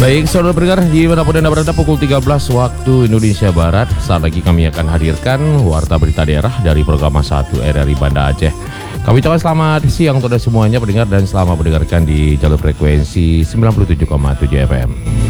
Baik, saudara pendengar, dimanapun Anda berada, pukul 13 waktu Indonesia Barat. Saat lagi kami akan hadirkan Warta Berita Daerah dari program 1 RRI Banda Aceh. Kami ucapkan selamat siang untuk semuanya pendengar dan selamat mendengarkan di jalur frekuensi 97,7 FM.